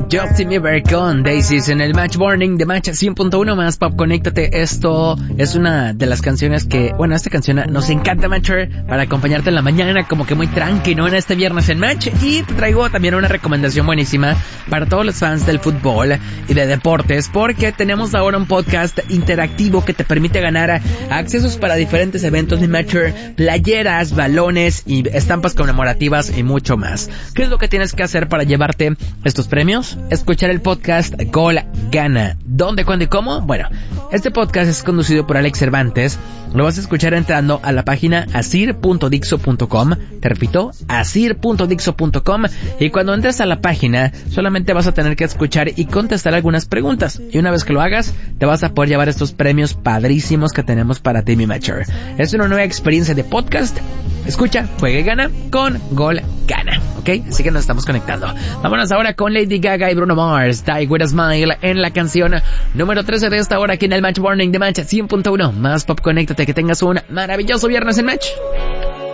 Justin Bieber con Daisies en el Match Morning de Match 100.1 más Pop. Conéctate. Esto es una de las canciones que, bueno, esta canción nos encanta, Matcher, para acompañarte en la mañana, como que muy tranqui, ¿no? En este viernes en Match. Y te traigo también una recomendación buenísima para todos los fans del fútbol y de deportes, porque tenemos ahora un podcast interactivo que te permite ganar accesos para diferentes eventos de Matcher, playeras, balones y estampas conmemorativas y mucho más. ¿Qué es lo que tienes que hacer para llevarte estos premios? Escuchar el podcast Gol Gana. ¿Dónde, cuándo y cómo? Bueno, este podcast es conducido por Alex Cervantes. Lo vas a escuchar entrando a la página asir.dixo.com. Te repito, asir.dixo.com. Y cuando entres a la página, solamente vas a tener que escuchar y contestar algunas preguntas. Y una vez que lo hagas, te vas a poder llevar estos premios padrísimos que tenemos para ti, mi Matcher. Es una nueva experiencia de podcast. Escucha, juega y gana con Gol Gana. ¿Ok? Así que nos estamos conectando. Vámonos ahora con Lady Gaga y Bruno Mars, Die With A Smile, en la canción número 13 de esta hora aquí en el Match Morning de Match 100.1. Más Pop. Conéctate, que tengas un maravilloso viernes en Match.